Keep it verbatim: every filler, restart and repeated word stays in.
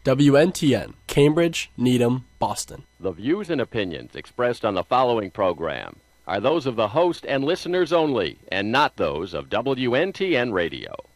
W N T N, Cambridge, Needham, Boston. The views and opinions expressed on the following program are those of the host and listeners only, and not those of W N T N Radio.